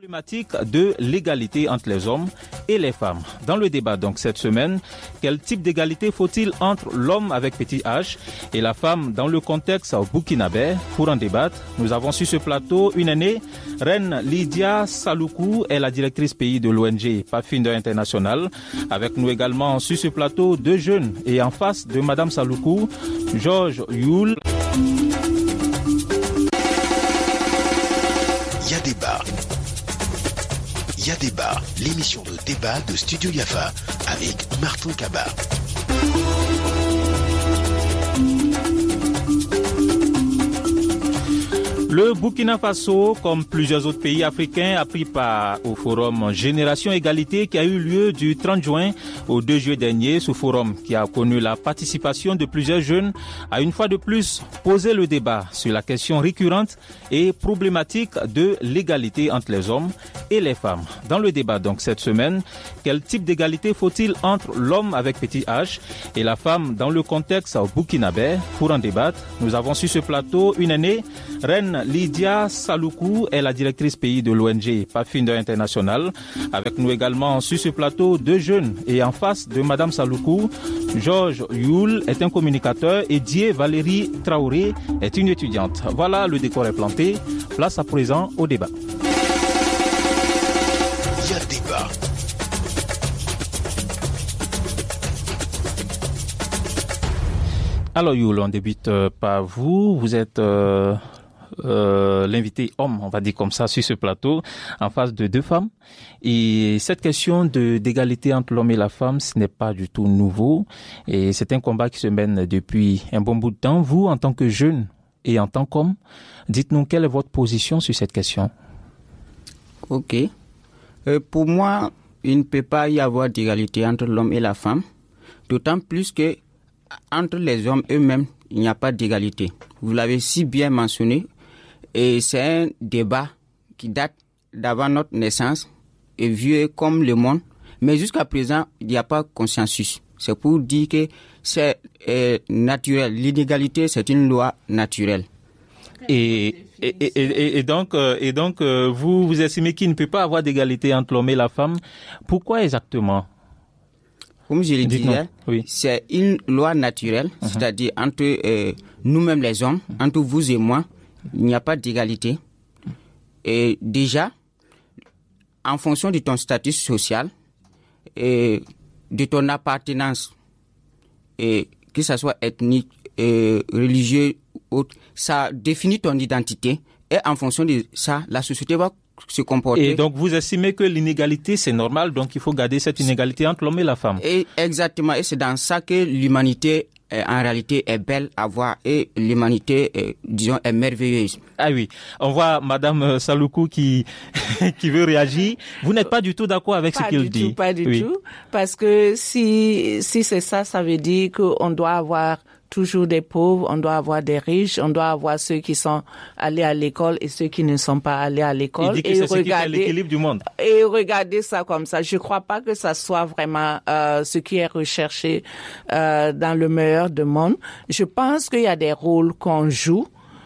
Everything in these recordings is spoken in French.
Problématique de l'égalité entre les hommes et les femmes. Dans le débat donc cette semaine, quel type d'égalité faut-il entre l'homme avec petit H et la femme dans le contexte burkinabé? Pour en débattre, nous avons sur ce plateau une aînée, Reine Lydia Saloukou, est la directrice pays de l'ONG Pathfinder International. Avec nous également sur ce plateau deux jeunes et en face de Madame Saloukou, Georges Youl. Il y a débat. Il y a débat, l'émission de débat de Studio Yafa avec Martin Kaba. Le Burkina Faso, comme plusieurs autres pays africains, a pris part au forum Génération Égalité qui a eu lieu du 30 juin au 2 juillet dernier. Ce forum qui a connu la participation de plusieurs jeunes a une fois de plus posé le débat sur la question récurrente et problématique de l'égalité entre les hommes et les femmes. Dans le débat donc cette semaine, quel type d'égalité faut-il entre l'homme avec petit H et la femme dans le contexte burkinabé? Pour en débattre, nous avons sur ce plateau une aînée, Reine Lydia Saloukou, est la directrice pays de l'ONG Pathfinder International. Avec nous également sur ce plateau deux jeunes et en face de Madame Saloukou, Georges Youl est un communicateur et Die Valérie Traoré est une étudiante. Voilà, le décor est planté. Place à présent au débat. Il y a débat. Alors Youl, on débute par vous. Vous êtes l'invité homme, on va dire comme ça, sur ce plateau, en face de deux femmes. Et cette question d'égalité entre l'homme et la femme, ce n'est pas du tout nouveau. Et c'est un combat qui se mène depuis un bon bout de temps. Vous, en tant que jeune et en tant qu'homme, dites-nous quelle est votre position sur cette question. Ok. Pour moi, il ne peut pas y avoir d'égalité entre l'homme et la femme, d'autant plus que entre les hommes eux-mêmes, il n'y a pas d'égalité. Vous l'avez si bien mentionné, et c'est un débat qui date d'avant notre naissance et vieux comme le monde, mais jusqu'à présent, il n'y a pas consensus. C'est pour dire que c'est naturel. L'inégalité, c'est une loi naturelle. Et donc, vous estimez qu'il ne peut pas avoir d'égalité entre l'homme et la femme. Pourquoi exactement? Comme je le disais, oui. C'est une loi naturelle, c'est-à-dire entre nous-mêmes les hommes, entre vous et moi, il n'y a pas d'égalité. Et déjà, en fonction de ton statut social et de ton appartenance, et que ce soit ethnique, religieux, autre, ça définit ton identité. Et en fonction de ça, la société va se comporter. Et donc, vous estimez que l'inégalité, c'est normal, donc il faut garder cette inégalité entre l'homme et la femme. Et exactement, et c'est dans ça que l'humanité, en réalité, est belle à voir, et l'humanité, disons, est merveilleuse. Ah oui, on voit Madame Saloukou qui veut réagir. Vous n'êtes pas du tout d'accord avec ce qu'il dit? Pas du tout, parce que si c'est ça, ça veut dire qu'on doit avoir toujours des pauvres, on doit avoir des riches, on doit avoir ceux qui sont allés à l'école et ceux qui ne sont pas allés à l'école. Il dit que c'est ce qui fait l'équilibre du monde. Et regardez ça comme ça. Je crois pas que ça soit vraiment ce qui est recherché dans le meilleur des mondes. Je pense qu'il y a des rôles qu'on joue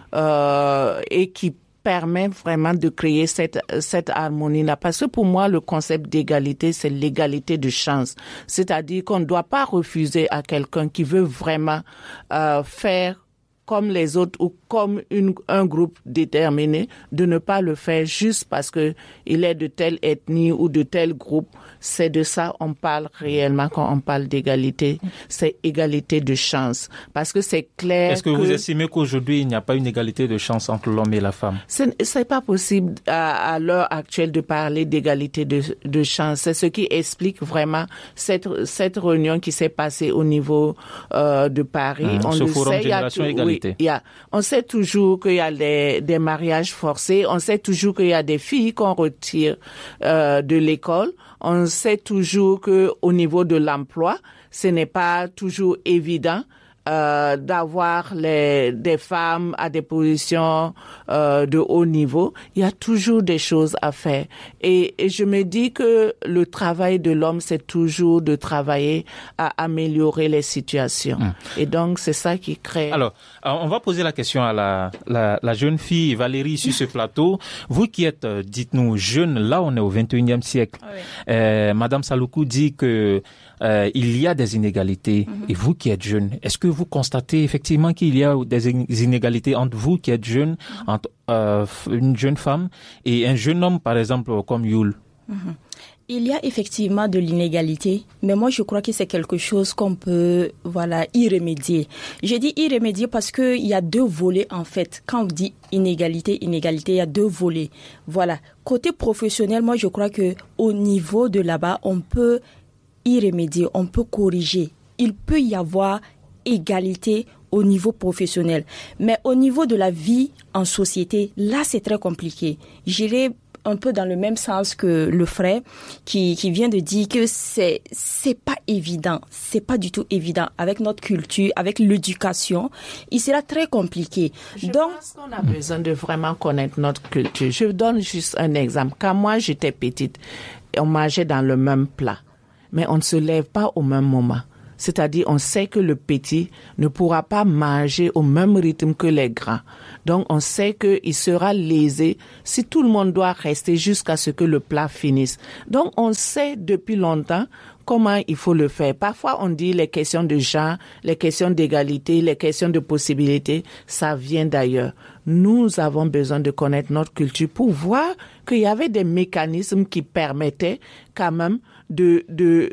et qui permet vraiment de créer cette harmonie-là. Parce que pour moi, le concept d'égalité, c'est l'égalité de chance. C'est-à-dire qu'on ne doit pas refuser à quelqu'un qui veut vraiment faire comme les autres ou comme un groupe déterminé, de ne pas le faire juste parce que il est de telle ethnie ou de tel groupe. C'est de ça on parle réellement quand on parle d'égalité. C'est égalité de chance. Parce que c'est clair. Est-ce que vous estimez qu'aujourd'hui, il n'y a pas une égalité de chance entre l'homme et la femme? C'est pas possible à l'heure actuelle de parler d'égalité de chance. C'est ce qui explique vraiment cette réunion qui s'est passée au niveau de Paris. On ce forum Génération Égalité. Oui, on sait toujours qu'il y a des mariages forcés. On sait toujours qu'il y a des filles qu'on retire de l'école. On sait toujours que au niveau de l'emploi, ce n'est pas toujours évident d'avoir des femmes à des positions de haut niveau, il y a toujours des choses à faire. Et je me dis que le travail de l'homme, c'est toujours de travailler à améliorer les situations. Et donc, c'est ça qui crée... Alors, on va poser la question à la jeune fille Valérie sur ce plateau. Vous qui êtes, dites-nous, jeune, là on est au 21e siècle. Oui. Madame Saloukou dit que il y a des inégalités. Et vous qui êtes jeune, est-ce que vous constatez effectivement qu'il y a des inégalités entre vous qui êtes jeune, entre une jeune femme et un jeune homme, par exemple, comme Youl? Il y a effectivement de l'inégalité, mais moi je crois que c'est quelque chose qu'on peut y remédier. Je dis y remédier parce que il y a deux volets en fait. Quand on dit inégalité, il y a deux volets. Voilà. Côté professionnel, moi je crois que au niveau de là-bas, on peut y remédier, on peut corriger. Il peut y avoir égalité au niveau professionnel. Mais au niveau de la vie en société, là c'est très compliqué. J'irai un peu dans le même sens que le frère qui vient de dire que c'est pas évident, c'est pas du tout évident avec notre culture, avec l'éducation, il sera très compliqué. Je pense qu'on a besoin de vraiment connaître notre culture. Je donne juste un exemple. Quand moi j'étais petite, on mangeait dans le même plat, mais on ne se lève pas au même moment. C'est-à-dire, on sait que le petit ne pourra pas manger au même rythme que les grands. Donc, on sait qu'il sera lésé si tout le monde doit rester jusqu'à ce que le plat finisse. Donc, on sait depuis longtemps comment il faut le faire. Parfois, on dit les questions de genre, les questions d'égalité, les questions de possibilité, ça vient d'ailleurs. Nous avons besoin de connaître notre culture pour voir qu'il y avait des mécanismes qui permettaient quand même de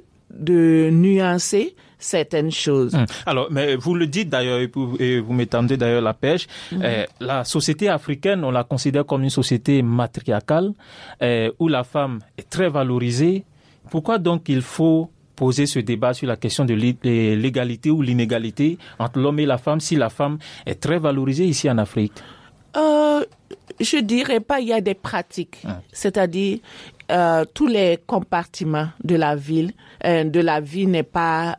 nuancer certaines choses. Alors, mais vous le dites d'ailleurs, et vous m'étendez d'ailleurs la pêche, la société africaine, on la considère comme une société matriarcale, où la femme est très valorisée. Pourquoi donc il faut poser ce débat sur la question de l'égalité ou l'inégalité entre l'homme et la femme si la femme est très valorisée ici en Afrique? Je dirais pas, il y a des pratiques. C'est-à-dire, tous les compartiments de la vie n'est pas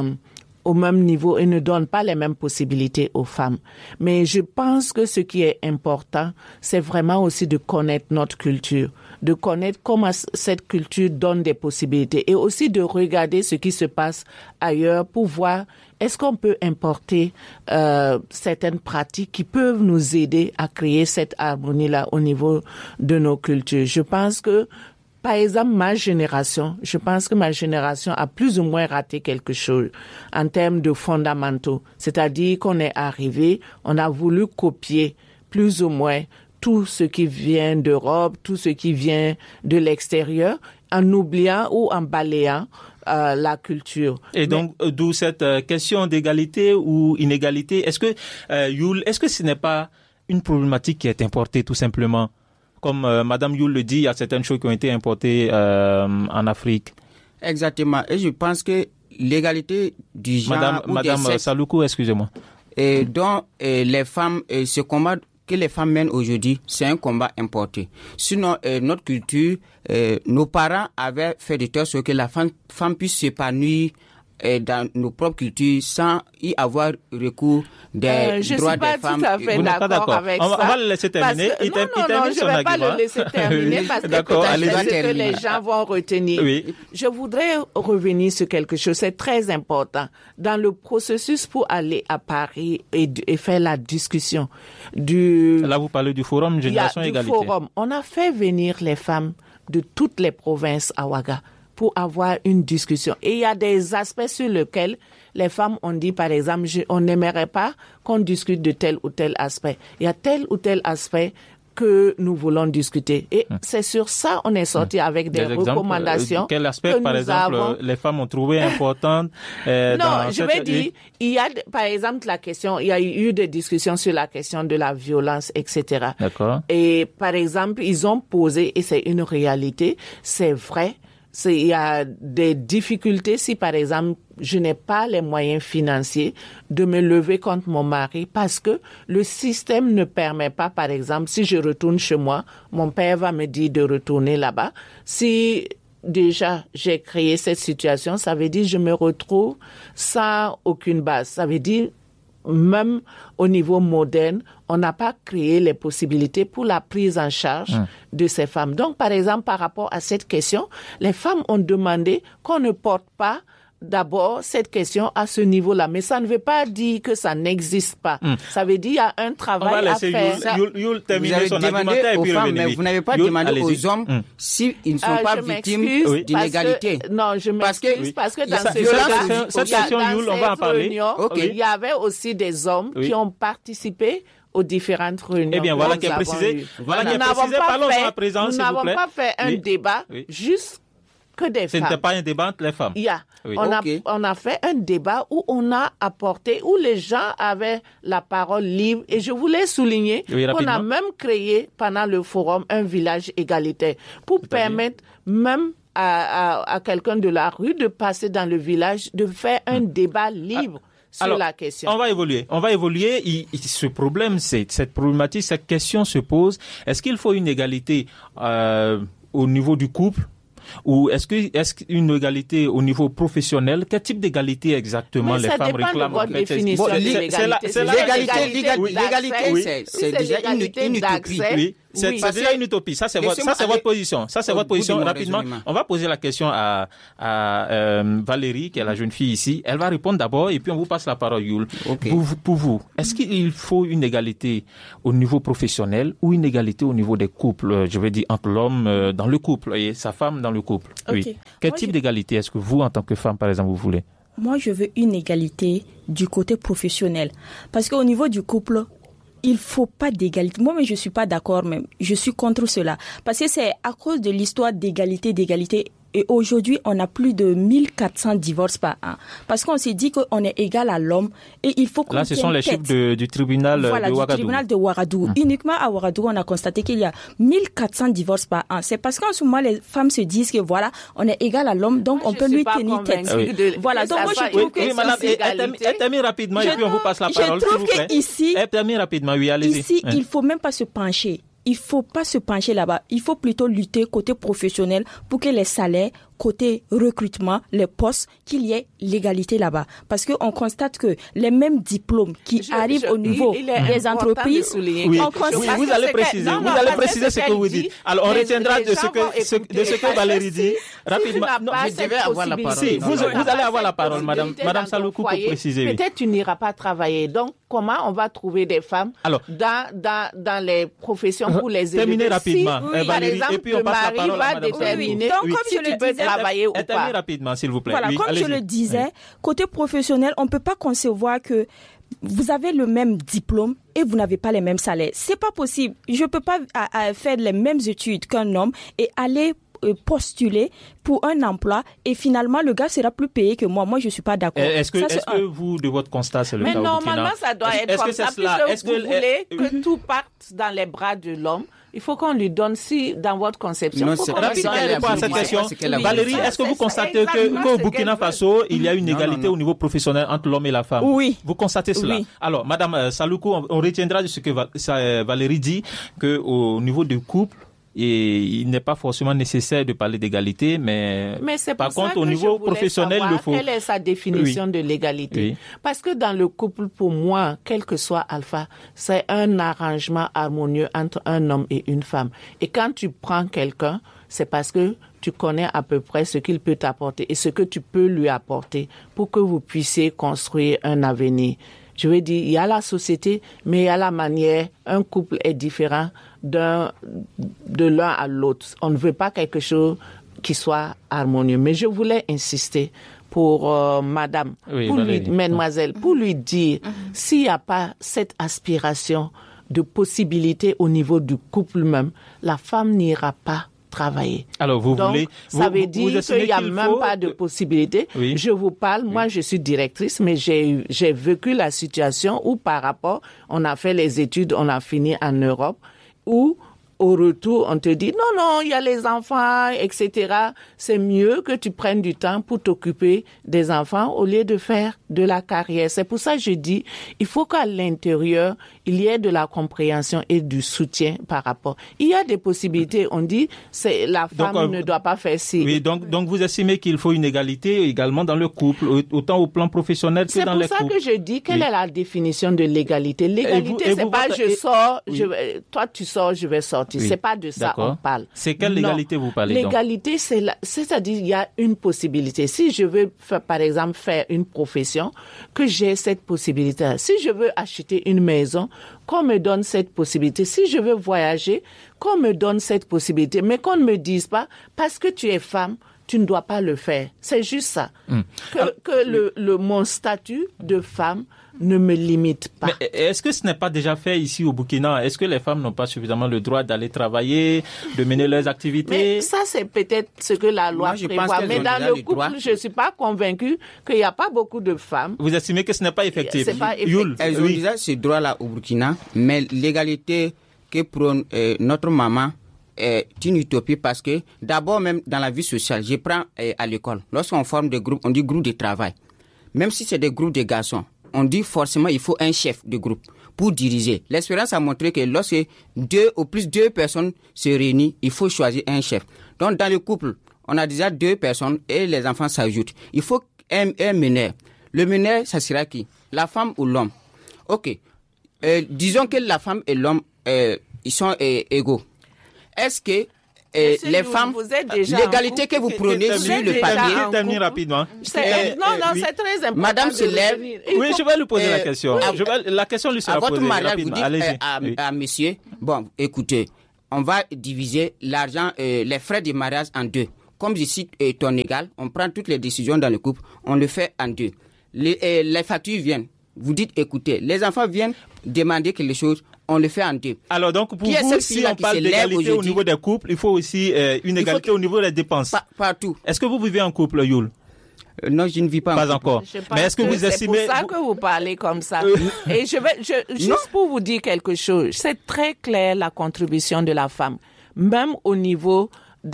au même niveau et ne donne pas les mêmes possibilités aux femmes. Mais je pense que ce qui est important, c'est vraiment aussi de connaître notre culture, de connaître comment cette culture donne des possibilités et aussi de regarder ce qui se passe ailleurs pour voir est-ce qu'on peut importer certaines pratiques qui peuvent nous aider à créer cette harmonie-là au niveau de nos cultures. Je pense que par exemple, je pense que ma génération a plus ou moins raté quelque chose en termes de fondamentaux. C'est-à-dire qu'on est arrivé, on a voulu copier plus ou moins tout ce qui vient d'Europe, tout ce qui vient de l'extérieur, en oubliant ou en balayant la culture. Et donc, d'où cette question d'égalité ou inégalité. Est-ce que, Youl, est-ce que ce n'est pas une problématique qui est importée tout simplement? Comme Madame Youl le dit, il y a certaines choses qui ont été importées en Afrique. Exactement. Et je pense que l'égalité du genre... Madame Saloukou, excusez-moi. Et donc, les femmes, ce combat que les femmes mènent aujourd'hui, c'est un combat importé. Sinon, notre culture, nos parents avaient fait de telle sorte que la femme puisse s'épanouir dans nos propres cultures sans y avoir recours des droits des femmes. Je ne suis pas tout à fait d'accord avec ça. On va le laisser terminer. Non, je ne vais pas le laisser terminer parce que c'est ce que les gens vont retenir. Oui. Je voudrais revenir sur quelque chose, c'est très important. Dans le processus pour aller à Paris et faire la discussion Là, vous parlez du Forum Génération Égalité. Forum. On a fait venir les femmes de toutes les provinces à Ouaga pour avoir une discussion. Et il y a des aspects sur lesquels les femmes ont dit, par exemple, on n'aimerait pas qu'on discute de tel ou tel aspect. Il y a tel ou tel aspect que nous voulons discuter. Et c'est sur ça on est sorti avec des recommandations. Quel aspect, par exemple, les femmes ont trouvé important Non, je vais dire, il y a, par exemple, il y a eu des discussions sur la question de la violence, etc. D'accord. Et, par exemple, ils ont posé, et c'est une réalité, c'est vrai, il y a des difficultés si, par exemple, je n'ai pas les moyens financiers de me lever contre mon mari parce que le système ne permet pas, par exemple, si je retourne chez moi, mon père va me dire de retourner là-bas. Si déjà j'ai créé cette situation, ça veut dire que je me retrouve sans aucune base. Ça veut dire même au niveau moderne, on n'a pas créé les possibilités pour la prise en charge de ces femmes. Donc, par exemple, par rapport à cette question, les femmes ont demandé qu'on ne porte pas d'abord cette question à ce niveau-là. Mais ça ne veut pas dire que ça n'existe pas. Ça veut dire qu'il y a un travail à faire. Vous avez demandé aux femmes, mais vous n'avez pas demandé aux hommes s'ils ne sont pas victimes d'inégalité. Non, je m'excuse parce que dans cette question, on va en parler. Il y avait aussi des hommes qui ont participé aux différentes réunions. Eh bien, voilà qui est précisé. Voilà qui est précisé. Parlons-en à présent, s'il vous plaît. Nous n'avons pas fait un débat juste que des femmes. Ce n'était pas un débat entre les femmes. On a fait un débat où on a apporté, où les gens avaient la parole libre. Et je voulais souligner qu'on a même créé pendant le forum un village égalitaire pour permettre même à quelqu'un de la rue de passer dans le village, de faire un débat libre. Sur la question. On va évoluer. Ce problème, cette problématique, cette question se pose. Est-ce qu'il faut une égalité au niveau du couple? Ou est-ce qu'une égalité au niveau professionnel? Quel type d'égalité exactement les femmes réclament? Ça dépend de votre définition de l'égalité. L'égalité, c'est déjà une utopie. Oui. C'est déjà une utopie. Ça, c'est votre position. Ça, c'est votre position. Rapidement, on va poser la question à Valérie, qui est la jeune fille ici. Elle va répondre d'abord et puis on vous passe la parole, Yul. Pour vous, est-ce qu'il faut une égalité au niveau professionnel ou une égalité au niveau des couples? Je veux dire, entre l'homme dans le couple et sa femme dans le couple. Oui. Quel type d'égalité est-ce que vous, en tant que femme, par exemple, vous voulez? Moi, je veux une égalité du côté professionnel. Parce qu'au niveau du couple, il faut pas d'égalité. Moi, mais je suis pas d'accord même. Je suis contre cela. Parce que c'est à cause de l'histoire d'égalité. Et aujourd'hui, on a plus de 1400 divorces par an. Parce qu'on s'est dit qu'on est égal à l'homme et il faut qu'on Là, ce sont les chiffres du tribunal de Ouagadougou. Voilà, du tribunal de Ouagadougou. Uniquement à Ouagadougou, on a constaté qu'il y a 1400 divorces par an. C'est parce qu'en ce moment, les femmes se disent que voilà, on est égal à l'homme, donc on peut lui tenir tête. Voilà, donc moi, je trouve que madame, elle termine rapidement et puis on vous passe la parole, s'il vous plaît. Elle termine rapidement, oui, allez-y. Ici, il faut même pas se pencher. Il faut pas se pencher là-bas. Il faut plutôt lutter côté professionnel pour que les salaires, côté recrutement, les postes, qu'il y ait l'égalité là-bas. Parce qu'on constate que les mêmes diplômes qui arrivent au niveau des entreprises, vous allez préciser ce que vous dites. Alors, on retiendra de ce que Valérie dit. Rapidement. Non, je devais avoir la parole. Si, vous allez avoir la parole, Madame Saloukou, pour préciser. Peut-être tu n'iras pas travailler. Donc, comment on va trouver des femmes dans les professions pour les élever? Terminez rapidement, Valérie, par exemple, et puis on passe la parole à Madame déterminer si tu peux travailler ou pas. Terminez rapidement, s'il vous plaît. Voilà, comme je le disais, côté professionnel, on ne peut pas concevoir que vous avez le même diplôme et vous n'avez pas les mêmes salaires. C'est pas possible. Je peux pas faire les mêmes études qu'un homme et aller postuler pour un emploi et finalement le gars sera plus payé que moi. Moi, je suis pas d'accord. Est-ce que vous, de votre constat, c'est le cas? Mais normalement, ça doit être comme ça. Puisque vous voulez que tout parte dans les bras de l'homme, il faut qu'on lui donne, si dans votre conception. Non, rapidement, répond à cette question. Valérie, est-ce que vous constatez qu'au Burkina Faso, il y a une égalité au niveau professionnel entre l'homme et la femme? Oui. Vous constatez cela? Oui. Alors, Madame Saloukou, on retiendra de ce que Valérie dit, qu'au niveau du couple, et il n'est pas forcément nécessaire de parler d'égalité, mais c'est par contre, au niveau professionnel, il le faut. Quelle est sa définition de l'égalité? Parce que dans le couple, pour moi, quel que soit Alpha, c'est un arrangement harmonieux entre un homme et une femme. Et quand tu prends quelqu'un, c'est parce que tu connais à peu près ce qu'il peut t'apporter et ce que tu peux lui apporter pour que vous puissiez construire un avenir. Je veux dire, il y a la société, mais il y a la manière. Un couple est différent de l'un à l'autre. On ne veut pas quelque chose qui soit harmonieux. Mais je voulais insister pour madame, mademoiselle, pour lui dire, s'il n'y a pas cette aspiration de possibilité au niveau du couple même, la femme n'ira pas travailler. Alors, ça veut dire qu'il n'y a même pas de possibilité. Oui. Je vous parle, moi je suis directrice, mais j'ai vécu la situation où par rapport, on a fait les études, on a fini en Europe, où au retour, on te dit non, il y a les enfants, etc. C'est mieux que tu prennes du temps pour t'occuper des enfants au lieu de faire de la carrière. C'est pour ça que je dis, il faut qu'à l'intérieur, il y ait de la compréhension et du soutien par rapport. Il y a des possibilités. On dit, c'est la femme ne doit pas faire ci. Oui, donc vous estimez qu'il faut une égalité également dans le couple, autant au plan professionnel que dans les couples. C'est pour ça que je dis, quelle est la définition de l'égalité? L'égalité, c'est pas je sors, toi tu sors, je vais sortir. Oui. C'est pas de ça on parle. C'est quelle légalité vous parlez? L'égalité, c'est-à-dire il y a une possibilité. Si je veux, par exemple, faire une profession, que j'ai cette possibilité. Si je veux acheter une maison, qu'on me donne cette possibilité. Si je veux voyager, qu'on me donne cette possibilité. Mais qu'on ne me dise pas, parce que tu es femme, tu ne dois pas le faire. C'est juste ça. Mon statut de femme ne me limite pas. Mais est-ce que ce n'est pas déjà fait ici au Burkina? Est-ce que les femmes n'ont pas suffisamment le droit d'aller travailler, de mener leurs activités? Mais ça, c'est peut-être ce que la loi prévoit. Mais dans le couple, je ne suis pas convaincue qu'il n'y a pas beaucoup de femmes. Vous estimez que ce n'est pas effectif? C'est pas effectif. Elles ont déjà ce droit-là au Burkina, mais l'égalité que prône notre maman est une utopie parce que d'abord même dans la vie sociale, je prends à l'école, lorsqu'on forme des groupes, on dit groupe de travail. Même si c'est des groupes de garçons, on dit forcément il faut un chef de groupe pour diriger. L'expérience a montré que lorsque deux personnes se réunissent, il faut choisir un chef. Donc dans le couple, on a déjà 2 personnes et les enfants s'ajoutent. Il faut un meneur. Le meneur, ça sera qui? La femme ou l'homme? Ok. Disons que la femme et l'homme, ils sont égaux. Est-ce que les femmes, l'égalité que vous prenez sur le papier... Terminer rapidement. C'est très important. Madame se lève... Oui, je vais lui poser la question. La question lui sera posée rapidement. Allez-y. À monsieur, bon, écoutez, on va diviser l'argent, les frais de mariage en 2. Comme ici, ton égal, on prend toutes les décisions dans le couple, on le fait en 2. Les factures viennent. Vous dites, écoutez, les enfants viennent demander quelque chose, on le fait en 2. Alors donc, pour vous, si on parle d'égalité au niveau des couples, il faut aussi une égalité au niveau des dépenses. Partout. Est-ce que vous vivez en couple, Youl? Non, je ne vis pas en couple. Pas encore. Mais est-ce que vous estimez... C'est pour ça que vous parlez comme ça. Et juste pour vous dire quelque chose, c'est très clair la contribution de la femme. Même au niveau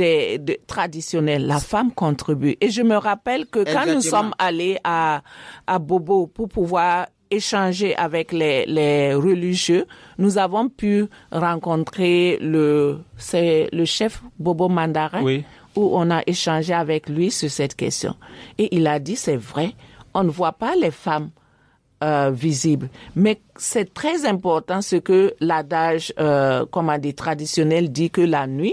traditionnel, la femme contribue. Et je me rappelle que quand nous sommes allés à Bobo pour pouvoir échanger avec les religieux, nous avons pu rencontrer le chef Bobo Mandarin, oui, où on a échangé avec lui sur cette question. Et il a dit, c'est vrai, on ne voit pas les femmes visibles. Mais c'est très important ce que l'adage, traditionnel dit que la nuit,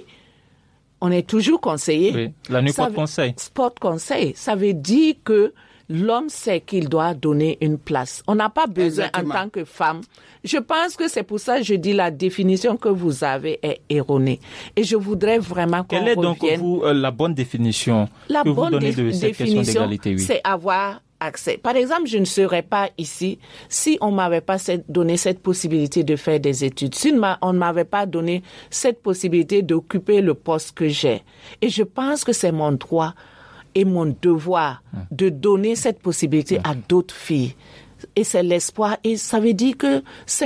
on est toujours conseillé. Oui, la nuit porte conseil. Porte conseil. Ça veut dire que l'homme sait qu'il doit donner une place. On n'a pas besoin en tant que femme. Je pense que c'est pour ça que je dis la définition que vous avez est erronée. Et je voudrais vraiment qu'on revienne... Quelle est donc pour vous la bonne définition que vous donnez de cette question d'égalité? Oui. C'est avoir accès. Par exemple, je ne serais pas ici si on m'avait pas donné cette possibilité de faire des études. Si on ne m'avait pas donné cette possibilité d'occuper le poste que j'ai. Et je pense que c'est mon droit et mon devoir de donner cette possibilité à d'autres filles. Et c'est l'espoir. Et ça veut dire que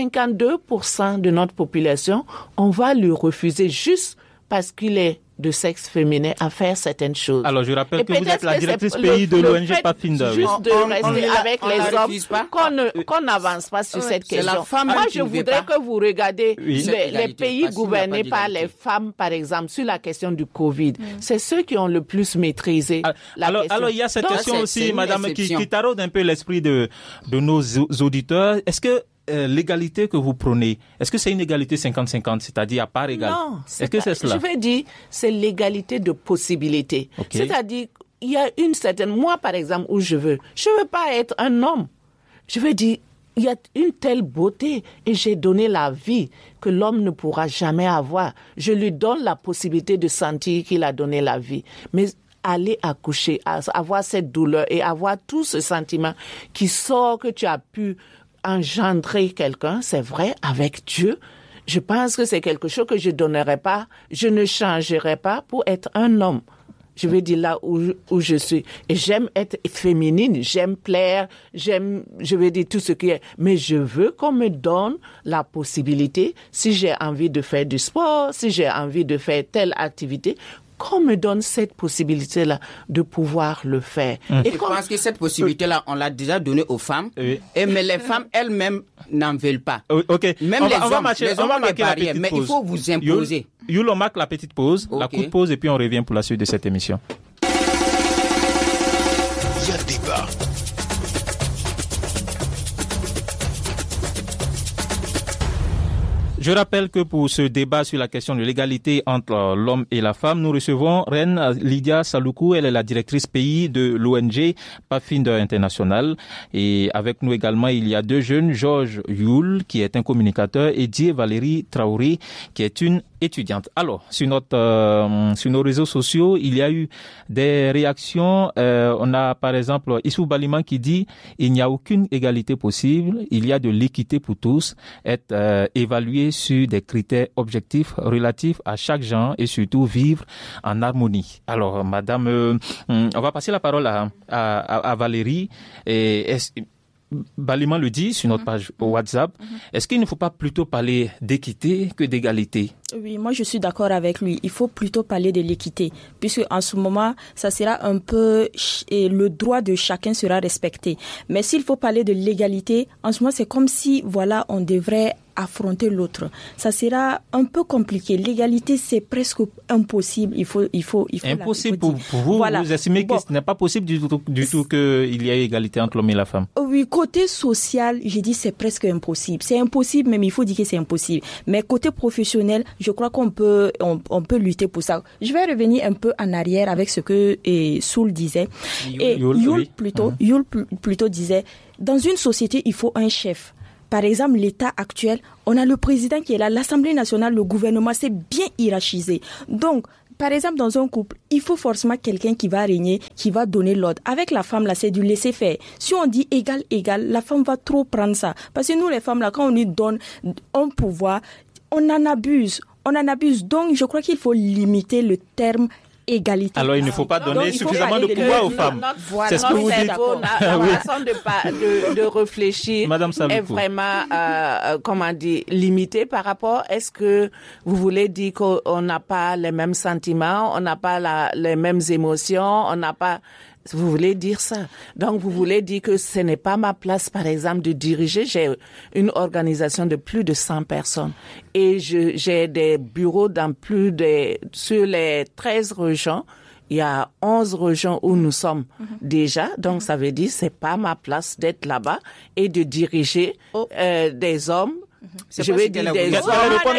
52% de notre population, on va lui refuser juste parce qu'il est de sexe féminin à faire certaines choses. Alors, je rappelle que vous êtes la directrice pays de l'ONG Pathfinder. Juste de rester avec les hommes, qu'on n'avance pas sur cette question. Moi, je voudrais que vous regardez les pays gouvernés par les femmes, par exemple, sur la question du Covid. C'est ceux qui ont le plus maîtrisé la question. Alors, il y a cette question aussi, madame, qui taraude un peu l'esprit de nos auditeurs. Est-ce que l'égalité que vous prenez, est-ce que c'est une égalité 50-50, c'est-à-dire à part égale? Non, est-ce que c'est cela? Je vais dire, c'est l'égalité de possibilités. Okay. C'est-à-dire, il y a une certaine... Moi, par exemple, où je veux pas être un homme. Je veux dire, il y a une telle beauté et j'ai donné la vie que l'homme ne pourra jamais avoir. Je lui donne la possibilité de sentir qu'il a donné la vie. Mais aller accoucher, avoir cette douleur et avoir tout ce sentiment qui sort que tu as pu engendrer quelqu'un, c'est vrai, avec Dieu, je pense que c'est quelque chose que je ne changerai pas pour être un homme. Je veux dire là où je suis. Et j'aime être féminine, j'aime plaire, je veux dire tout ce qui est. Mais je veux qu'on me donne la possibilité, si j'ai envie de faire du sport, si j'ai envie de faire telle activité, qu'on me donne cette possibilité-là de pouvoir le faire. Et je pense que cette possibilité-là, on l'a déjà donnée aux femmes, mais les femmes elles-mêmes n'en veulent pas. Okay. Même les hommes ont des barrières, mais il faut vous imposer. On marque la petite pause, la courte pause, et puis on revient pour la suite de cette émission. Il y a débat. Je rappelle que pour ce débat sur la question de l'égalité entre l'homme et la femme, nous recevons Reine Lydia Saloukou. Elle est la directrice pays de l'ONG Pathfinder International. Et avec nous également, il y a deux jeunes, Georges Youl, qui est un communicateur, et Die Valérie Traoré, qui est une étudiante. Alors, sur nos réseaux sociaux, il y a eu des réactions. On a par exemple Issou Baliman qui dit il n'y a aucune égalité possible, il y a de l'équité pour tous, être évalué sur des critères objectifs relatifs à chaque genre et surtout vivre en harmonie. Alors, madame, on va passer la parole à Valérie. Baliman le dit sur notre page WhatsApp. Est-ce qu'il ne faut pas plutôt parler d'équité que d'égalité? Oui, moi je suis d'accord avec lui. Il faut plutôt parler de l'équité, puisque en ce moment, ça sera un peu et le droit de chacun sera respecté. Mais s'il faut parler de l'égalité, en ce moment c'est comme si voilà on devrait affronter l'autre. Ça sera un peu compliqué. L'égalité, c'est presque impossible. Il faut impossible pour vous. Voilà. Vous estimez que ce n'est pas possible du tout qu'il y ait égalité entre l'homme et la femme? Oui, côté social, j'ai dit c'est presque impossible. C'est impossible, mais il faut dire que c'est impossible. Mais côté professionnel, je crois qu'on peut lutter pour ça. Je vais revenir un peu en arrière avec ce que Soul disait. Youl plutôt disait, dans une société, il faut un chef. Par exemple, l'État actuel, on a le président qui est là, l'Assemblée nationale, le gouvernement, c'est bien hiérarchisé. Donc, par exemple, dans un couple, il faut forcément quelqu'un qui va régner, qui va donner l'ordre. Avec la femme, là, c'est du laisser-faire. Si on dit égal, la femme va trop prendre ça. Parce que nous, les femmes, là, quand on lui donne un pouvoir, on en abuse. Donc, je crois qu'il faut limiter le terme égalité. Alors, il ne faut pas donner suffisamment de pouvoir aux femmes. C'est ce que vous dites. La façon de réfléchir est vraiment, limitée par rapport. Est-ce que vous voulez dire qu'on n'a pas les mêmes sentiments, on n'a pas les mêmes émotions, on n'a pas... Vous voulez dire ça. Donc, vous voulez dire que ce n'est pas ma place, par exemple, de diriger. J'ai une organisation de plus de 100 personnes et j'ai des bureaux sur les 13 régions. Il y a 11 régions où nous sommes déjà. Donc, ça veut dire c'est pas ma place d'être là-bas et de diriger des hommes. Je vais dire des hommes.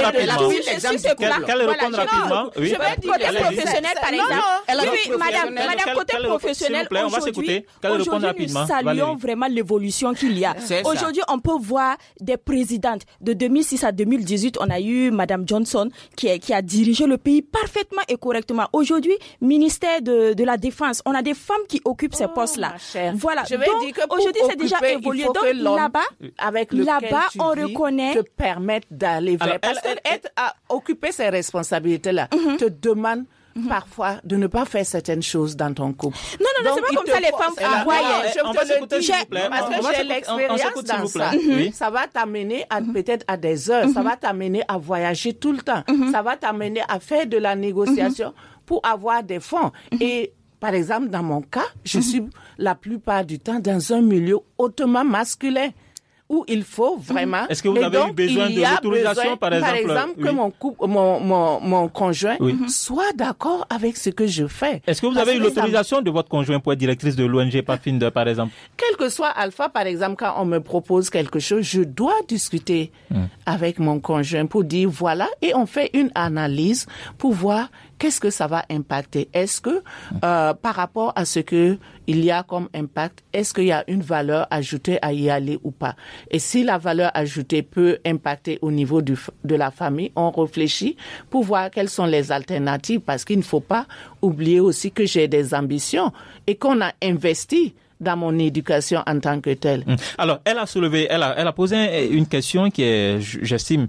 Qu'elle réponde rapidement. Je vais dire côté professionnel, par exemple. Oui, madame, côté professionnel, aujourd'hui, nous saluons vraiment l'évolution qu'il y a. Aujourd'hui, on peut voir des présidentes. De 2006 à 2018, on a eu madame Johnson qui a dirigé le pays parfaitement et correctement. Aujourd'hui, ministère de la Défense, on a des femmes qui occupent ces postes-là. Voilà. Donc, aujourd'hui, c'est déjà évolué. Donc, là-bas, on reconnaît te permettre d'aller vers. Parce que occuper ces responsabilités-là te demande parfois de ne pas faire certaines choses dans ton couple. Non, c'est pas comme ça les femmes voyaient. Je te le dis, parce que j'ai l'expérience dans ça. Ça va t'amener peut-être à des heures, ça va t'amener à voyager tout le temps, ça va t'amener à faire de la négociation pour avoir des fonds. Et par exemple, dans mon cas, je suis la plupart du temps dans un milieu hautement masculin, où il faut vraiment... Est-ce que vous avez eu besoin de l'autorisation, par exemple, que mon conjoint soit d'accord avec ce que je fais. Est-ce que vous avez eu l'autorisation de votre conjoint pour être directrice de l'ONG Pathfinder, par exemple? Quel que soit Alpha, par exemple, quand on me propose quelque chose, je dois discuter avec mon conjoint pour dire voilà, et on fait une analyse pour voir qu'est-ce que ça va impacter. Est-ce que par rapport à ce que il y a comme impact, est-ce qu'il y a une valeur ajoutée à y aller ou pas? Et si la valeur ajoutée peut impacter au niveau de la famille, on réfléchit pour voir quelles sont les alternatives, parce qu'il ne faut pas oublier aussi que j'ai des ambitions et qu'on a investi dans mon éducation en tant que telle. Alors, elle a posé une question qui est, j'estime,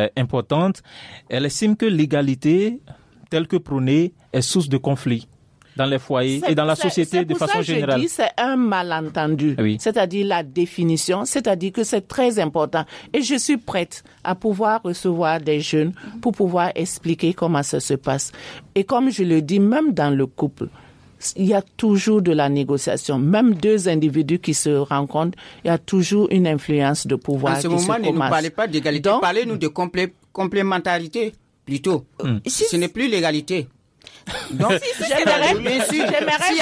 importante. Elle estime que l'égalité telle que prônée est source de conflit. dans les foyers et dans la société de façon générale. Je dis, c'est un malentendu. Oui. C'est-à-dire la définition, c'est-à-dire que c'est très important. Et je suis prête à pouvoir recevoir des jeunes pour pouvoir expliquer comment ça se passe. Et comme je le dis, même dans le couple, il y a toujours de la négociation. Même deux individus qui se rencontrent, il y a toujours une influence de pouvoir qui se commence. En ce moment, ne nous parlez pas d'égalité, parlez-nous de complémentarité plutôt. Ce n'est plus l'égalité. Donc, s'il y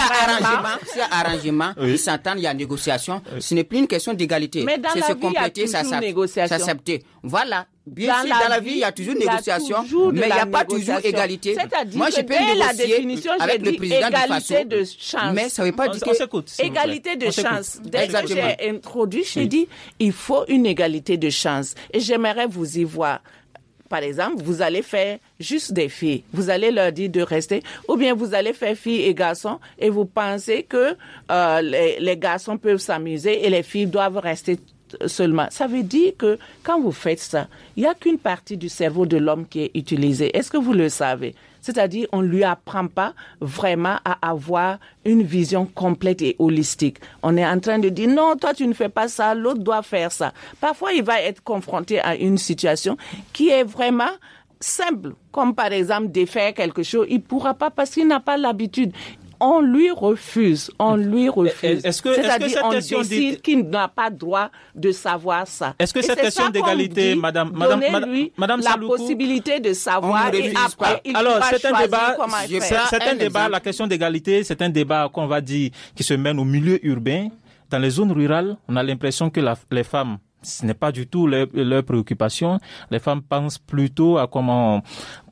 a arrangement, ils s'entendent, il y a négociation, ce n'est plus une question d'égalité. Mais dans c'est la se vie, compléter, s'accepter. Voilà. Bien sûr, dans la vie, il y a toujours négociation, mais il n'y a pas toujours égalité. Moi, je peux négocier avec le président du FASO, de chance. mais ça ne veut pas dire que... Égalité de chance. Dès que j'ai introduit, j'ai dit, il faut une égalité de chance. Et j'aimerais vous y voir. Par exemple, vous allez faire juste des filles. Vous allez leur dire de rester. Ou bien vous allez faire filles et garçons et vous pensez que les garçons peuvent s'amuser et les filles doivent rester seulement. Ça veut dire que quand vous faites ça, il n'y a qu'une partie du cerveau de l'homme qui est utilisée. Est-ce que vous le savez? C'est-à-dire, on ne lui apprend pas vraiment à avoir une vision complète et holistique. On est en train de dire, non, toi, tu ne fais pas ça, l'autre doit faire ça. Parfois, il va être confronté à une situation qui est vraiment simple, comme par exemple défaire quelque chose. Il ne pourra pas parce qu'il n'a pas l'habitude. On lui refuse. C'est-à-dire, on décide qu'il n'a pas droit de savoir ça. Est-ce que cette question d'égalité, Madame la Saloukou, possibilité de savoir et après, il alors, va c'est un débat, comment faire. C'est un débat, la question d'égalité, c'est un débat qu'on va dire qui se mène au milieu urbain. Dans les zones rurales, on a l'impression que les femmes, ce n'est pas du tout leur préoccupation. Les femmes pensent plutôt à comment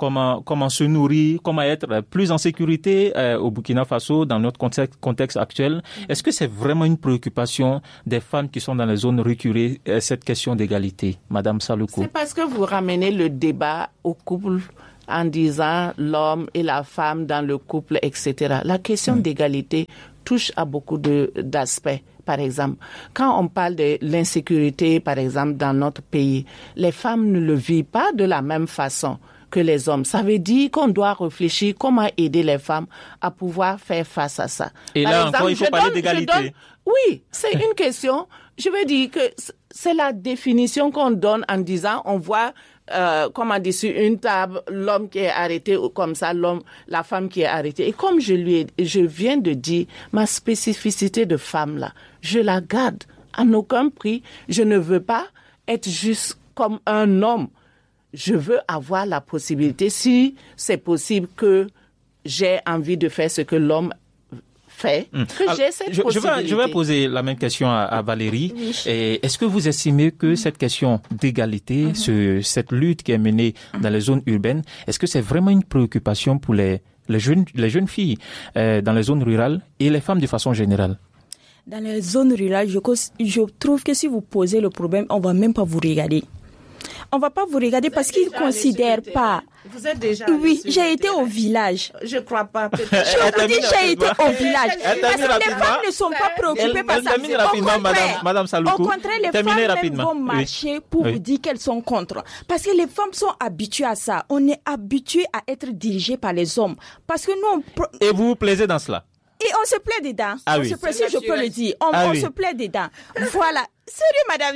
se nourrir, comment être plus en sécurité au Burkina Faso dans notre contexte actuel. Est-ce que c'est vraiment une préoccupation des femmes qui sont dans les zones reculées, cette question d'égalité, Madame Saloukou? C'est parce que vous ramenez le débat au couple en disant l'homme et la femme dans le couple, etc. La question d'égalité touche à beaucoup d'aspects. Par exemple, quand on parle de l'insécurité, par exemple, dans notre pays, les femmes ne le vivent pas de la même façon que les hommes. Ça veut dire qu'on doit réfléchir comment aider les femmes à pouvoir faire face à ça. Et par là exemple, encore, il faut parler d'égalité. Oui, c'est une question. Je veux dire que c'est la définition qu'on donne en disant, on voit comment dire, sur une table, l'homme qui est arrêté, ou comme ça, la femme qui est arrêtée. Et comme je viens de dire, ma spécificité de femme là, je la garde à aucun prix. Je ne veux pas être juste comme un homme. Je veux avoir la possibilité, si c'est possible, que j'ai envie de faire ce que l'homme fait, que j'ai cette possibilité. Je vais poser la même question à Valérie. Oui. Est-ce que vous estimez que cette question d'égalité, cette lutte qui est menée dans les zones urbaines, est-ce que c'est vraiment une préoccupation pour les jeunes filles dans les zones rurales et les femmes de façon générale? Dans les zones rurales, je trouve que si vous posez le problème, on ne va même pas vous regarder. On ne va pas vous regarder parce qu'ils ne considèrent pas. Vous êtes déjà Oui, j'ai été au village. Je ne crois pas. Je vous dis, j'ai été au village. Parce que les femmes ne sont pas préoccupées par ça. Madame Saloukou. Au contraire, les femmes vont marcher pour vous dire qu'elles sont contre. Parce que les femmes sont habituées à ça. On est habitué à être dirigé par les hommes. Parce que nous, Et vous vous plaisez dans cela? Et on se plaît dedans. Ah oui. Si je peux le dire. On se plaît dedans. Voilà. Sérieux, madame,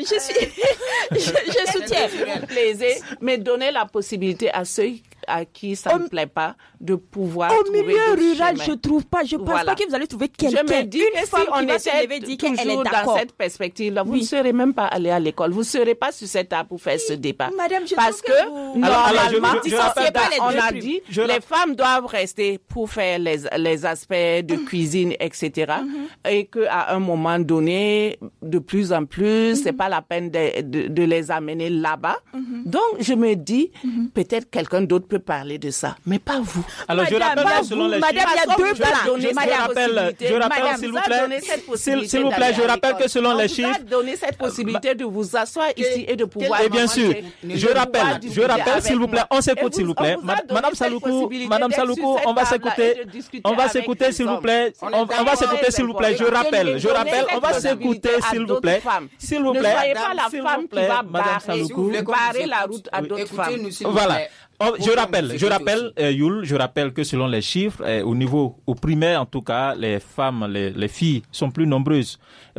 je soutiens. Vous plaisez, mais donnez la possibilité à ceux à qui ça ne plaît pas de pouvoir trouver au milieu rural, je trouve pas. Je pense pas que vous allez trouver quelqu'un. Je me dis que si on était toujours dans cette perspective-là, vous ne serez même pas allé à l'école. Vous ne serez pas sur cette table pour faire ce débat. Madame, parce que normalement, on a dit les femmes doivent rester pour faire les aspects de cuisine, etc. Et qu'à un moment donné, de plus en plus, c'est pas la peine de les amener là-bas. Donc, je me dis, peut-être quelqu'un d'autre peut parler de ça, mais pas vous. Alors, je rappelle que selon les chiffres... Madame, il y a deux plans. Je rappelle, s'il vous plaît, je rappelle que selon les chiffres... On vous a donné cette possibilité de vous asseoir ici et de pouvoir... Et bien sûr, je rappelle, s'il vous plaît, on s'écoute, s'il vous plaît. Madame Saloukou, on va s'écouter, s'il vous plaît. On va s'écouter, s'il vous plaît. Je rappelle, on va s'écouter, s'il vous plaît. S'il vous plaît. Ne soyez pas la femme qui va barrer la route à d'autres femmes. Voilà. Je rappelle que selon les chiffres, au primaire en tout cas, les femmes, les filles sont plus nombreuses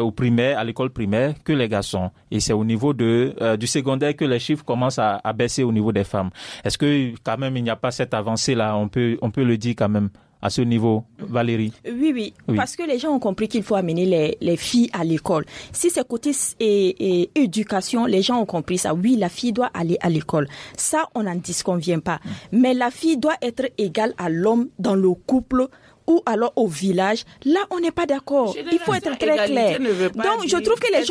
à l'école primaire que les garçons. Et c'est au niveau du secondaire que les chiffres commencent à baisser au niveau des femmes. Est-ce que quand même il n'y a pas cette avancée-là, on peut le dire quand même à ce niveau, Valérie? Oui, parce que les gens ont compris qu'il faut amener les filles à l'école. Si c'est côté éducation, les gens ont compris ça. Oui, la fille doit aller à l'école. Ça, on n'en disconvient pas. Mais la fille doit être égale à l'homme dans le couple ou alors au village. Là, on n'est pas d'accord. Il faut être très clair. Donc, je trouve que les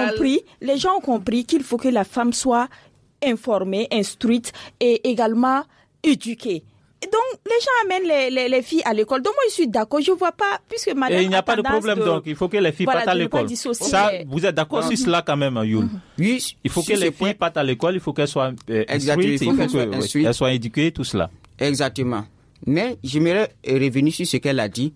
gens ont compris qu'il faut que la femme soit informée, instruite et également éduquée. Donc, les gens amènent les filles à l'école. Donc, moi, je suis d'accord. Je ne vois pas, puisque madame. Et il n'y a pas de problème, donc. Il faut que les filles partent à l'école. Ça, vous êtes d'accord sur cela, quand même, Youl? Oui. Il faut que les filles partent à l'école, il faut qu'elles soient instruites, il faut qu'elles soient éduquées, tout cela. Exactement. Mais j'aimerais revenir sur ce qu'elle a dit.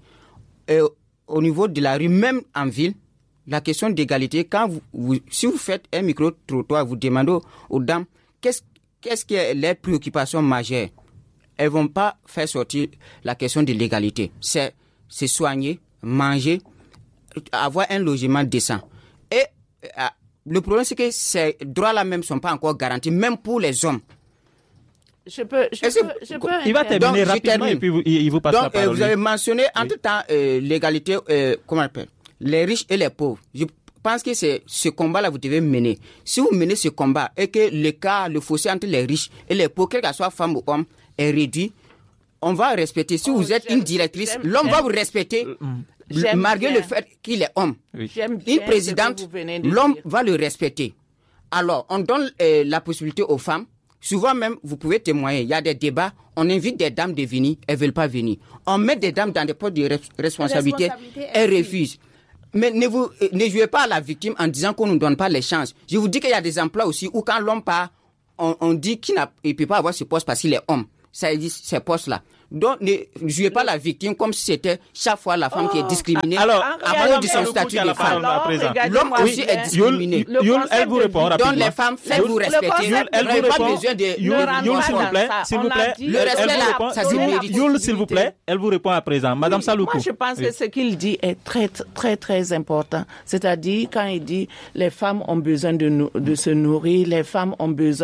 Au niveau de la rue, même en ville, la question d'égalité, si vous faites un micro-trottoir, vous demandez aux dames qu'est-ce qui est les préoccupations majeures. Elles vont pas faire sortir la question de l'égalité. C'est soigner, manger, avoir un logement décent. Et le problème, c'est que ces droits-là même sont pas encore garantis, même pour les hommes. Je peux il va terminer rapidement et puis il vous passe la parole. Vous avez mentionné entre-temps l'égalité, comment on appelle, les riches et les pauvres. Je pense que c'est ce combat-là vous devez mener. Si vous menez ce combat et que le fossé entre les riches et les pauvres, quelle que soit femme ou homme, est réduit, on va respecter. Si vous êtes une directrice, l'homme va vous respecter malgré le fait qu'il est homme. Oui. Une présidente, l'homme va le respecter. Alors, on donne la possibilité aux femmes. Souvent même, vous pouvez témoigner, il y a des débats, on invite des dames de venir, elles ne veulent pas venir. On met des dames dans des postes de responsabilité, elles refusent. Mais ne jouez pas à la victime en disant qu'on ne nous donne pas les chances. Je vous dis qu'il y a des emplois aussi où quand l'homme part, on dit qu'il ne peut pas avoir ce poste parce qu'il est homme. Ça existe, ces postes-là. Donc, ne jouez pas la victime comme si c'était chaque fois la femme qui est discriminée. Alors, à cause de son statut de femme. L'homme aussi est discriminé. Elle vous répond rapidement. Donc, les femmes, faites-vous respecter. Elle vous pas besoin de... Youl, s'il vous plaît. Le respect là, ça se mérite. Youl, s'il vous plaît, elle vous répond à présent. Madame Saloukou. Moi, je pense que ce qu'il dit est très, très, très important. C'est-à-dire, quand il dit les femmes ont besoin de se nourrir, les femmes ont besoin